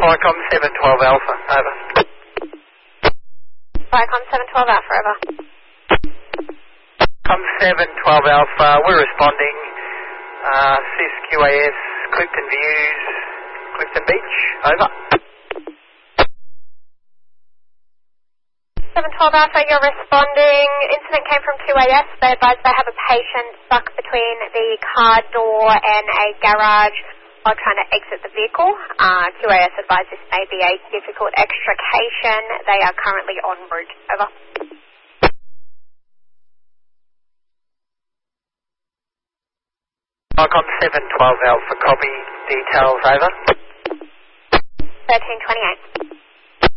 Vicom 712 Alpha, over. Vicom 712 Alpha, over. Com 712 Alpha, we're responding. Cis QAS, Clifton Views, Clifton Beach, over. 712 Alpha, you're responding. Incident came from QAS. They advise they have a patient stuck between the car door and a garage while trying to exit the vehicle. QAS advise this may be a difficult extrication. They are currently en route. Over. Vicom 712 Alpha, copy. Details, over. 1328.